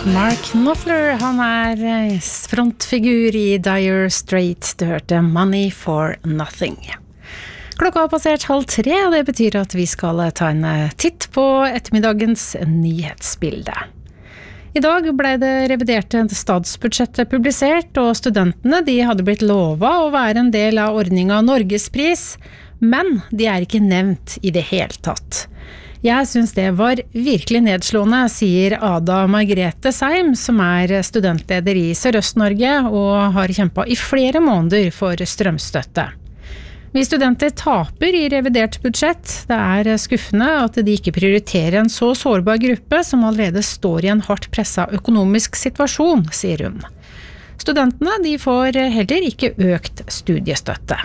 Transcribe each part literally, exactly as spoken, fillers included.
Mark Knopfler, han er frontfigur i Dire Straits. Du hørte Money for Nothing. Klokka har passert halv tre, og det betyr at vi skal ta en titt på ettermiddagens nyhetsbilde. I dag ble det reviderte statsbudsjettet publisert, og studentene de hadde blitt lovet å være en del av ordningen Norgespris, men de er ikke nevnt i det hele tatt. Jeg synes det var virkelig nedslående, sier Ada Margrethe Seim, som er studentleder i Sørøst-Norge og har kjempet i flere måneder for strømstøtte. Vi studenter taper i revidert budsjett. Det er skuffende at de ikke prioriterer en så sårbar gruppe som allerede står i en hardt presset økonomisk situasjon, sier hun. Studentene de får heller ikke økt studiestøtte.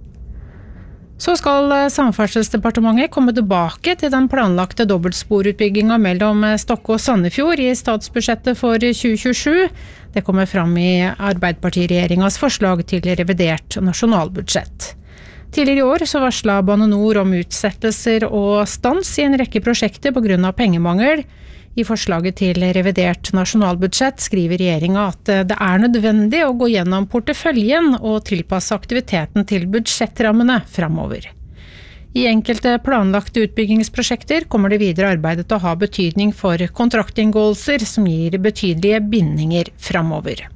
Så skal Samferdselsdepartementet komme tilbake til den planlagte dobbeltsporutbyggingen mellom Stokke og Sandefjord i statsbudsjettet for tjue tjuesju. Det kommer fram i Arbeiderparti-regjeringens forslag til revidert nasjonalbudsjett. Tidligere i år så varslet Bane Nor om utsettelser og stans i en rekke prosjekter på grunn av pengemangel. I forslaget til revidert nasjonalbudsjett skriver regjeringen at det er nødvendig å gå gjennom porteføljen og tilpasse aktiviteten til budsjettrammene fremover. I enkelte planlagte utbyggingsprosjekter kommer det videre arbeidet til å ha betydning for kontraktinngåelser som gir betydelige bindinger fremover.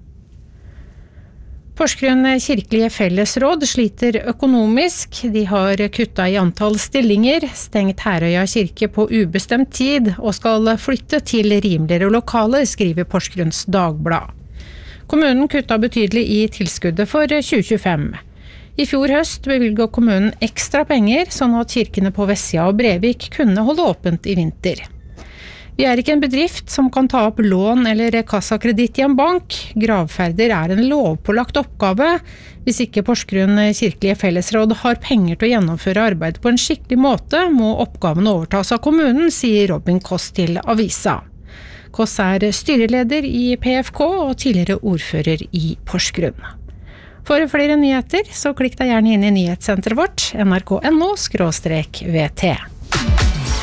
Porsgrunn kirkelige fellesråd sliter økonomisk. De har kuttet i antall stillinger, stengt Herøya kirke på ubestemt tid og skal flytte til rimeligere lokaler, skriver Porsgrunns Dagblad. Kommunen kuttet betydelig i tilskuddet for tjue tjuefem. I fjor høst bevilget kommunen ekstra penger, sånn at kirkene på Vestsida og Brevik kunne holde åpent i vinter. Vi er ikke en bedrift som kan ta opp lån eller kassakreditt i en bank. Gravferder er en lovpålagt oppgave. Hvis ikke Porsgrunn kirkelige fellesråd har penger til å gjennomføre arbeid på en skikkelig måte, må oppgaven overtas av kommunen, sier Robin Koss til Avisa. Koss er styreleder i P F K og tidligere ordfører i Porsgrunn. For flere nyheter, så klikk deg gjerne inn i nyhetssenteret vårt, N R K punktum N O skråstrek V T.